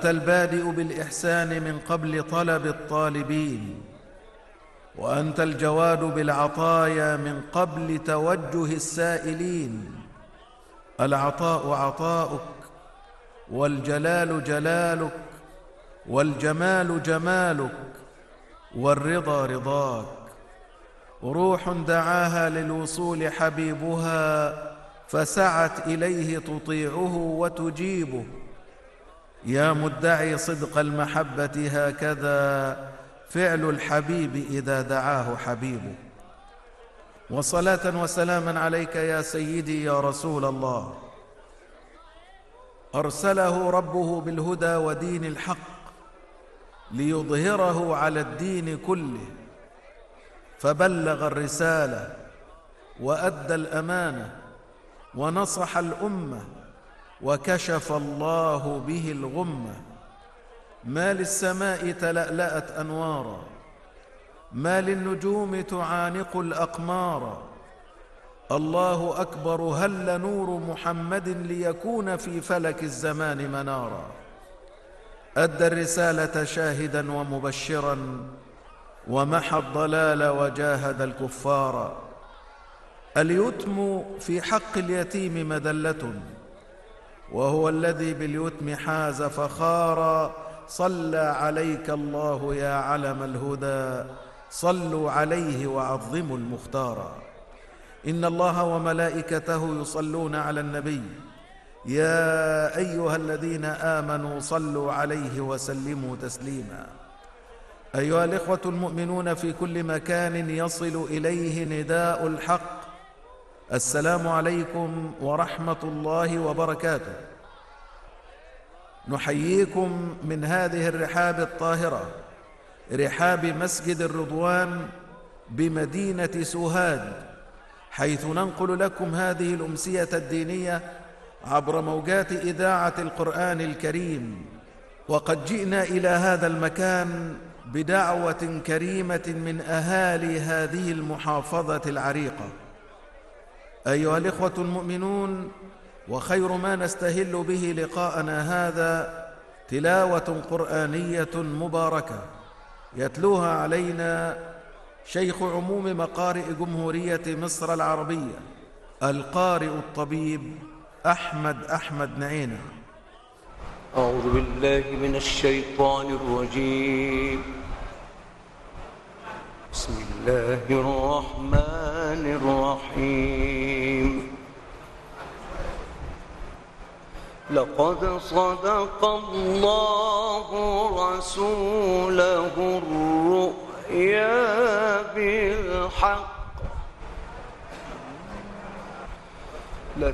وأنت البادئ بالإحسان من قبل طلب الطالبين، وأنت الجواد بالعطايا من قبل توجه السائلين. العطاء عطاؤك، والجلال جلالك، والجمال جمالك، والرضا رضاك. روح دعاها للوصول حبيبها، فسعت إليه تطيعه وتجيبه. يا مدعي صدق المحبة، هكذا فعل الحبيب إذا دعاه حبيبه. وصلاة وسلاما عليك يا سيدي يا رسول الله، أرسله ربه بالهدى ودين الحق ليظهره على الدين كله، فبلغ الرسالة وأدى الأمانة ونصح الأمة، وكشف الله به الغمة. ما للسماء تلألأت أنوارا، ما للنجوم تعانق الأقمار. الله أكبر، هل نور محمد ليكون في فلك الزمان منارا. أدى الرسالة شاهدا ومبشرا، ومحى الضلال وجاهد الكفار. اليتم في حق اليتيم مذلة، وهو الذي باليتم حاز فخارا. صلى عليك الله يا علم الهدى، صلوا عليه وعظموا المختار. إن الله وملائكته يصلون على النبي، يا أيها الذين آمنوا صلوا عليه وسلموا تسليما. أيها الإخوة المؤمنون في كل مكان يصل إليه نداء الحق، السلام عليكم ورحمة الله وبركاته. نحييكم من هذه الرحاب الطاهرة، رحاب مسجد الرضوان بمدينة سوهاج، حيث ننقل لكم هذه الأمسية الدينية عبر موجات إذاعة القرآن الكريم. وقد جئنا إلى هذا المكان بدعوة كريمة من أهالي هذه المحافظة العريقة. أيها الإخوة المؤمنون، وخير ما نستهل به لقاءنا هذا تلاوة قرآنية مباركة يتلوها علينا شيخ عموم مقارئ جمهورية مصر العربية، القارئ الطبيب أحمد نعينة. أعوذ بالله من الشيطان الرجيم. بسم الله الرحمن الرحيم. لقد صدق الله رسوله الرؤيا بالحق